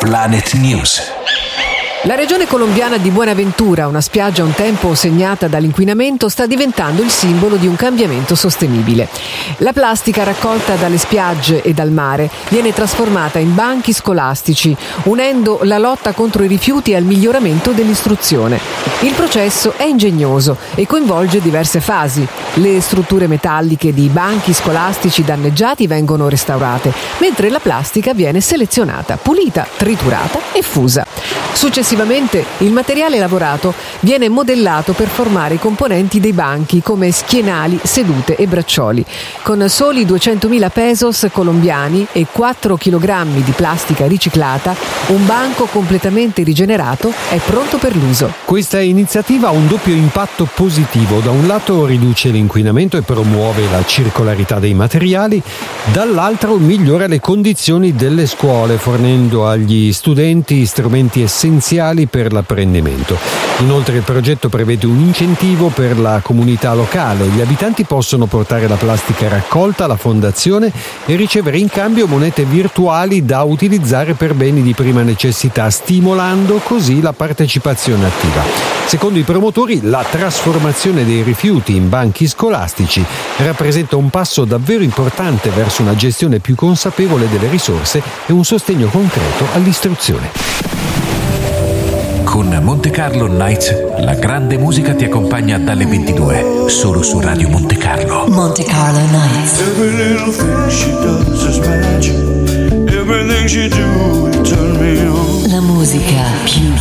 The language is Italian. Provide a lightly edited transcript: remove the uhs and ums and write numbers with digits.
Planet News. La regione colombiana di Buenaventura, una spiaggia un tempo segnata dall'inquinamento, sta diventando il simbolo di un cambiamento sostenibile. La plastica raccolta dalle spiagge e dal mare viene trasformata in banchi scolastici, unendo la lotta contro i rifiuti al miglioramento dell'istruzione. Il processo è ingegnoso e coinvolge diverse fasi. Le strutture metalliche di banchi scolastici danneggiati vengono restaurate, mentre la plastica viene selezionata, pulita, triturata e fusa. Successivamente il materiale lavorato viene modellato per formare i componenti dei banchi come schienali, sedute e braccioli. Con soli 200.000 pesos colombiani e 4 kg di plastica riciclata, un banco completamente rigenerato è pronto per l'uso. Questa iniziativa ha un doppio impatto positivo. Da un lato riduce l'inquinamento e promuove la circolarità dei materiali, dall'altro migliora le condizioni delle scuole, fornendo agli studenti strumenti essenziali per l'apprendimento. Inoltre il progetto prevede un incentivo per la comunità locale. Gli abitanti possono portare la plastica raccolta alla fondazione e ricevere in cambio monete virtuali da utilizzare per beni di prima necessità, stimolando così la partecipazione attiva. Secondo i promotori, la trasformazione dei rifiuti in banchi scolastici rappresenta un passo davvero importante verso una gestione più consapevole delle risorse e un sostegno concreto all'istruzione. Con Monte Carlo Nights, la grande musica ti accompagna dalle 22, solo su Radio Monte Carlo. Monte Carlo Nights. Every little thing she does is magic. Everything she do, it turn me on. La musica più